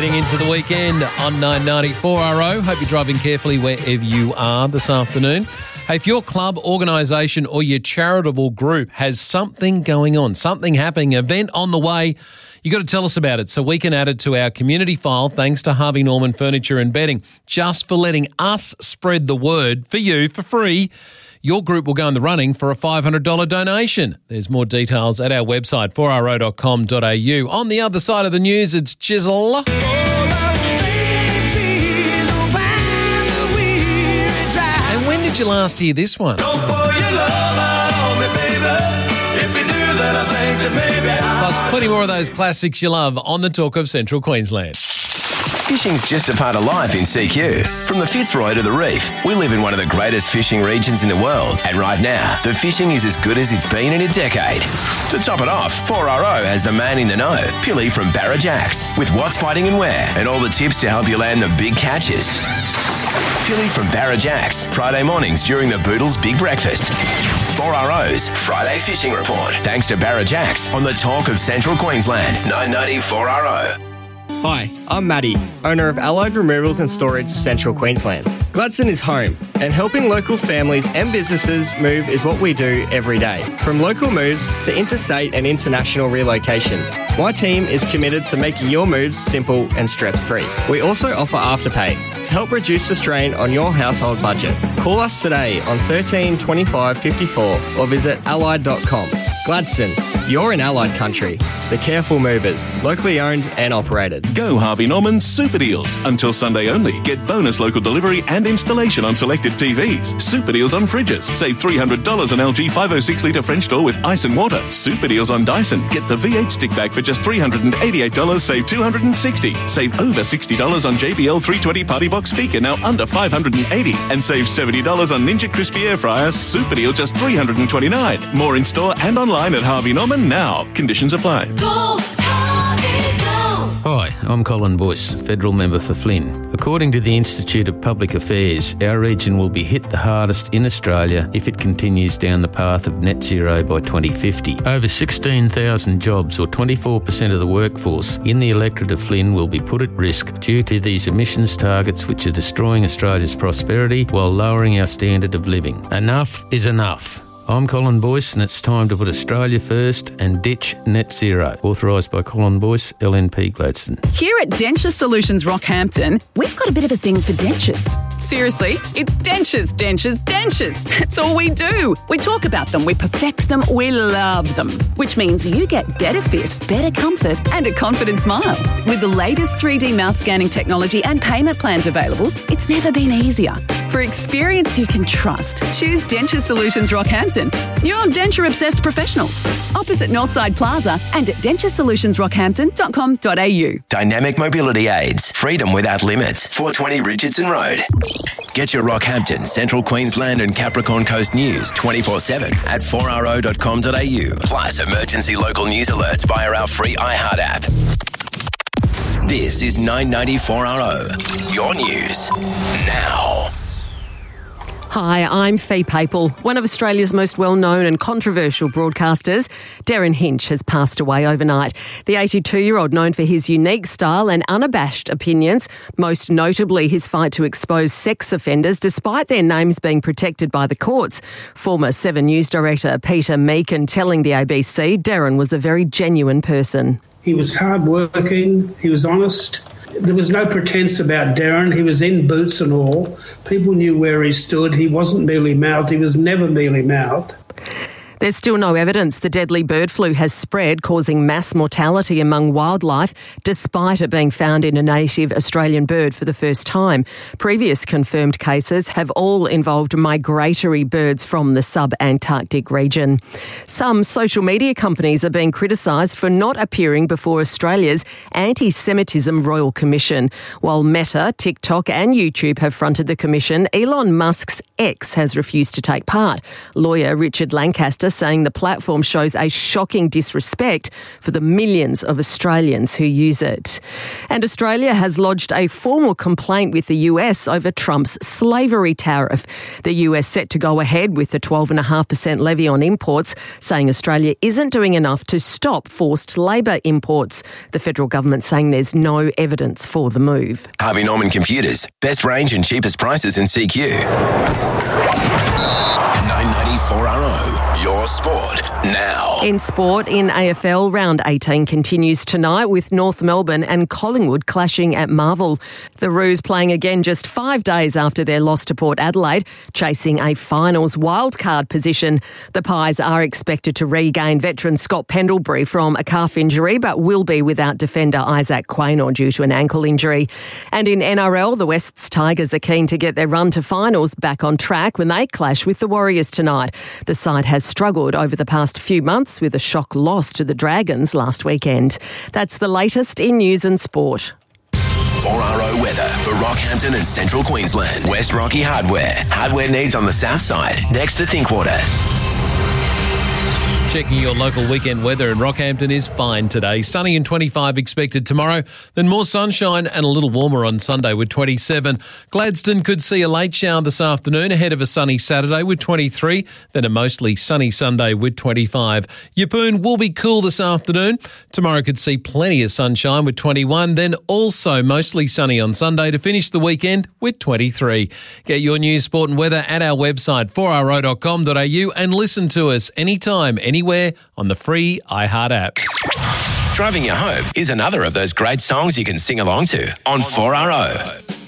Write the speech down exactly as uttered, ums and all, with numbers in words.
Heading into the weekend on nine ninety-four R O. Hope you're driving carefully wherever you are this afternoon. Hey, if your club, organisation or your charitable group has something going on, something happening, event on the way, you got to tell us about it so we can add it to our community file thanks to Harvey Norman Furniture and Bedding, just for letting us spread the word for you for free. Your group will go in the running for a five hundred dollars donation. There's more details at our website, four r o dot com dot a u. On the other side of the news, it's Chisel. And when did you last hear this one? Plus, plenty more of those classics you love on the Talk of Central Queensland. Fishing's just a part of life in C Q. From the Fitzroy to the Reef, we live in one of the greatest fishing regions in the world. And right now, the fishing is as good as it's been in a decade. To top it off, four R O has the man in the know, Pilly from Barra Jacks, with what's biting and where, and all the tips to help you land the big catches. Pilly from Barra Jacks, Friday mornings during the Boodles Big Breakfast. four R O's Friday Fishing Report, thanks to Barra Jacks on the Talk of Central Queensland, nine ninety-four R O. Hi, I'm Matty, owner of Allied Removals and Storage, Central Queensland. Gladstone is home, and helping local families and businesses move is what we do every day. From local moves to interstate and international relocations, my team is committed to making your moves simple and stress-free. We also offer Afterpay to help reduce the strain on your household budget. Call us today on thirteen twenty-five fifty-four or visit allied dot com. Gladstone, you're in Allied country. The Careful Movers, locally owned and operated. Go Harvey Norman Super Deals. Until Sunday only. Get bonus local delivery and installation on selected T Vs. Super Deals on fridges. Save three hundred dollars on L G five oh six litre French door with ice and water. Super Deals on Dyson. Get the V eight stick bag for just three hundred eighty-eight dollars, save two hundred sixty dollars. Save over sixty dollars on J B L three twenty Party Box speaker, now under five hundred eighty dollars. And save seventy dollars on Ninja Crispy Air Fryer. Super Deal just three hundred twenty-nine dollars. More in store and online at Harvey Norman now. Conditions apply. Go, Harvey, go. Hi, I'm Colin Boyce, Federal Member for Flynn. According to the Institute of Public Affairs, our region will be hit the hardest in Australia if it continues down the path of net zero by twenty fifty. Over sixteen thousand jobs, or twenty-four percent of the workforce in the electorate of Flynn, will be put at risk due to these emissions targets which are destroying Australia's prosperity while lowering our standard of living. Enough is enough. I'm Colin Boyce, and it's time to put Australia first and ditch net zero. Authorised by Colin Boyce, L N P Gladstone. Here at Denture Solutions Rockhampton, we've got a bit of a thing for dentures. Seriously, it's dentures, dentures, dentures. That's all we do. We talk about them, we perfect them, we love them. Which means you get better fit, better comfort, and a confident smile. With the latest three D mouth scanning technology and payment plans available, it's never been easier. For experience you can trust, choose Denture Solutions Rockhampton. You're denture-obsessed professionals. Opposite Northside Plaza and at denture solutions rockhampton dot com dot a u. Dynamic Mobility Aids. Freedom without limits. four twenty Richardson Road. Get your Rockhampton, Central Queensland and Capricorn Coast news twenty-four seven at four r o dot com dot a u. Plus emergency local news alerts via our free iHeart app. This is nine ninety-four R O. Your news now. Hi, I'm Fee Papel. One of Australia's most well-known and controversial broadcasters, Derryn Hinch, has passed away overnight. The eighty-two-year-old, known for his unique style and unabashed opinions, most notably his fight to expose sex offenders despite their names being protected by the courts. Former Seven News director Peter Meakin telling the A B C Derryn was a very genuine person. He was hard-working, he was honest. There was no pretense about Derryn. He was in boots and all. People knew where he stood. He wasn't mealy-mouthed. He was never mealy-mouthed. There's still no evidence the deadly bird flu has spread, causing mass mortality among wildlife, despite it being found in a native Australian bird for the first time. Previous confirmed cases have all involved migratory birds from the sub-Antarctic region. Some social media companies are being criticised for not appearing before Australia's Anti-Semitism Royal Commission. While Meta, TikTok and YouTube have fronted the commission, Elon Musk's X has refused to take part. Lawyer Richard Lancaster saying the platform shows a shocking disrespect for the millions of Australians who use it. And Australia has lodged a formal complaint with the U S over Trump's slavery tariff. The U S set to go ahead with the twelve point five percent levy on imports, saying Australia isn't doing enough to stop forced labour imports. The federal government saying there's no evidence for the move. Harvey Norman Computers. Best range and cheapest prices in C Q. nine ninety-four R O. Your sport now. In sport, in A F L, round eighteen continues tonight with North Melbourne and Collingwood clashing at Marvel. The Roos playing again just five days after their loss to Port Adelaide, chasing a finals wildcard position. The Pies are expected to regain veteran Scott Pendlebury from a calf injury, but will be without defender Isaac Quaynor due to an ankle injury. And in N R L, the West's Tigers are keen to get their run to finals back on track when they clash with the Warriors tonight. The side has struggled over the past few months with a shock loss to the Dragons last weekend. That's the latest in news and sport. four R O weather for Rockhampton and Central Queensland. West Rocky Hardware. Hardware needs on the south side, next to Thinkwater. Checking your local weekend weather in Rockhampton is fine today. Sunny and twenty-five expected tomorrow, then more sunshine and a little warmer on Sunday with twenty-seven. Gladstone could see a late shower this afternoon ahead of a sunny Saturday with twenty-three, then a mostly sunny Sunday with twenty-five. Yeppoon will be cool this afternoon. Tomorrow could see plenty of sunshine with twenty-one, then also mostly sunny on Sunday to finish the weekend with twenty-three. Get your news, sport and weather at our website four r o dot com dot a u and listen to us anytime, anywhere on the free iHeart app. Driving You Home is another of those great songs you can sing along to on four R O.